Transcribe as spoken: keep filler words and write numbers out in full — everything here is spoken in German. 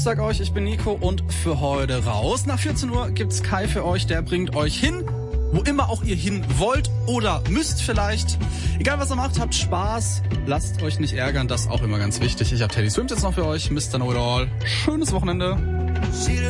Ich sag euch, ich bin Nico und für heute raus. Nach vierzehn Uhr gibt's Kai für euch, der bringt euch hin, wo immer auch ihr hin wollt oder müsst vielleicht. Egal was ihr macht, habt Spaß, lasst euch nicht ärgern, das ist auch immer ganz wichtig. Ich hab Teddy Swims jetzt noch für euch, Mister Know It All. Schönes Wochenende.